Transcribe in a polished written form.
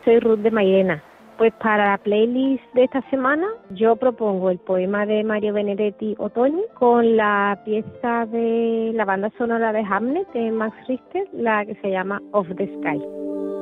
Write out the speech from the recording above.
Soy Ruth de Mairena. Pues para la playlist de esta semana yo propongo el poema de Mario Benedetti, Otoño, con la pieza de la banda sonora de Hamlet de Max Richter, la que se llama Of the Sky.